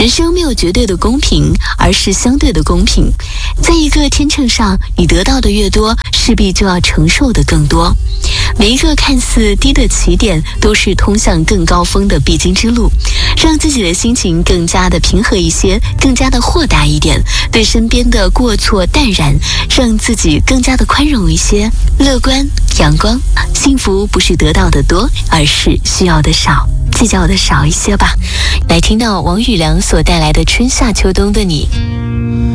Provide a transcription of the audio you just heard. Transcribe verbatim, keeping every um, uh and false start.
人生没有绝对的公平，而是相对的公平。在一个天秤上，你得到的越多，势必就要承受的更多。每一个看似低的起点，都是通向更高峰的必经之路。让自己的心情更加的平和一些，更加的豁达一点，对身边的过错淡然，让自己更加的宽容一些，乐观阳光。幸福不是得到的多，而是需要的少，计较的少一些吧。来听到王宇良所带来的春夏秋冬的你。